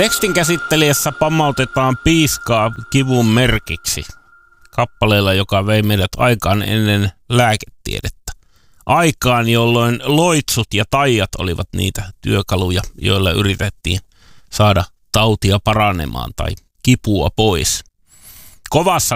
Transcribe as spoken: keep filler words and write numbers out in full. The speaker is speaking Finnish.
Tekstin käsittelijässä pammautetaan piiskaa kivun merkiksi kappaleella, joka vei meidät aikaan ennen lääketiedettä. Aikaan, jolloin loitsut ja taijat olivat niitä työkaluja, joilla yritettiin saada tautia paranemaan tai kipua pois. Kovassa